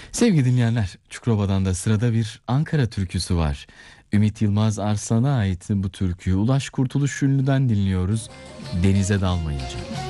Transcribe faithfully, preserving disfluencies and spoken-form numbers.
Sevgili dinleyenler, Çukurova'dan da sırada bir Ankara türküsü var. Ümit Yılmaz Arslan'a ait bu türküyü Ulaş Kurtuluş Ünlü'den dinliyoruz. Denize dalmayınca.